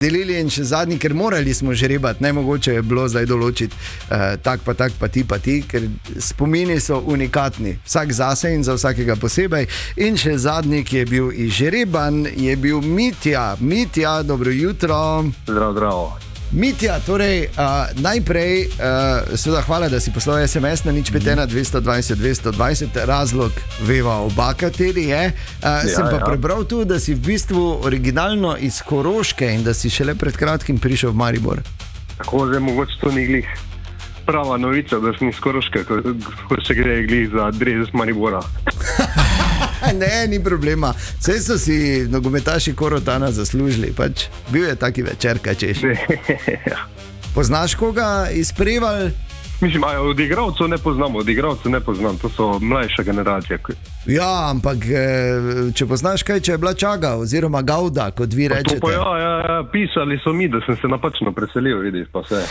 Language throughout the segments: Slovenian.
delili in še zadnji, ker morali smo žrebati, nemogoče je bilo zdaj določiti tak pa ti, ker spomini so unikatni, vsak zase in za vsakega posebej. In še zadnji, ki je bil izžreban, je bil Mitja. Mitja, dobro jutro. Zdravo. Mitja, torej najprej seveda hvala, da si poslal SMS na 051 220 220, razlog veva oba, kateri je. Sem pa prebral tu, da si v bistvu originalno iz Koroške in da si šele pred kratkim prišel v Maribor. Tako, zdaj mogoče to ni glih prava novica, da sem iz Koroške, ko se gre glih za dres z Maribora. Ne, ni problema. Vse so si nogometaši Korotana zaslužili, pač bil je taki večer, kaj češ. Poznaš koga iz Prevalj? Mislim, od igralcev ne poznam, to so mlajša generacija. Ja, ampak če poznaš kaj, če je bila Čaga oziroma Gauda, kot vi rečete. Pa ja, pisali so mi, da sem se napačno preselil, vidiš, pa vse.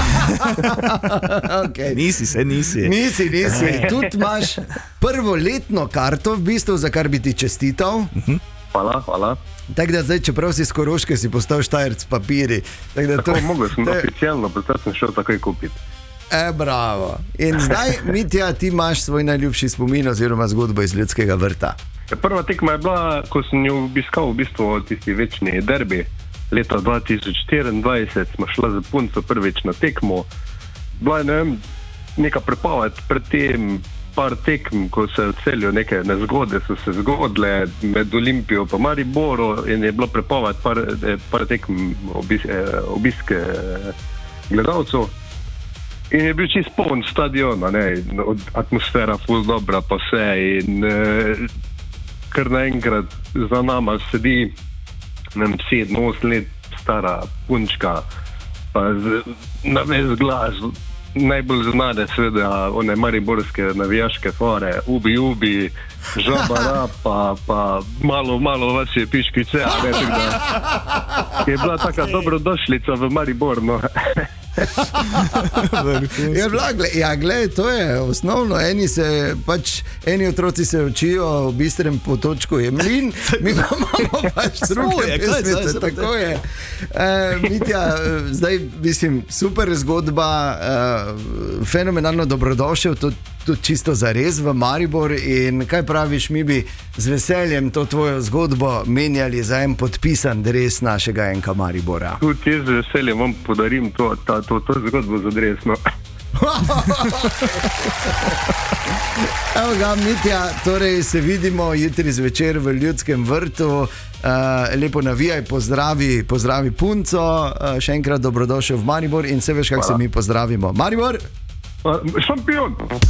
Okay. Nisi. Tudi imaš prvoletno karto, v bistvu, za kar bi ti čestital. Hvala. Tako da zdaj, čeprav si iz Koroške, si postal Štajerc papiri. Tako mogel sem oficialno, pa sem šel takoj kupiti. Bravo. In zdaj, Mitja, ti imaš svoj najljubši spomin oziroma zgodbo iz Ljudskega vrta. Prva tekma je bila, ko sem jo obiskal v bistvu tisti večni derbi. Leta 2024 smo šla za punco prvič na tekmo. Bila je, neka prepoved pred tem par tekm, ko se v Celju neke nezgode so se zgodile med Olimpijo pa Mariboru in je bilo prepoved par tekm obiske gledalcev. In je bil čist poln stadion, atmosfera ful dobra pa vse in kar naenkrat za nama sedi 7-8 let stara punčka pa na ves glas najbolj znane seveda one mariborske navijaške fore, ubi, žabara pa malo vas je piškice, je bila taka dobrodošlica v Maribor, no. To je osnovno. Eni otroci se učijo v bistrem potočku je mlin, mi pa imamo pač druge pesmice, tako je. Mitja, zdaj mislim, super zgodba, fenomenalno dobrodošel, tudi čisto zares v Maribor. In kaj praviš, mi bi z veseljem to tvojo zgodbo menjali za en podpisan dres našega NK Maribora. Tudi jaz z veseljem vam podarim to zgodbo za dresno. Evo ga, Mitja, torej se vidimo jutri zvečer v Ljudskem vrtu. Lepo navijaj, pozdravi punco, še enkrat dobrodošel v Maribor in se veš, kako se mi pozdravimo. Maribor! Šampion!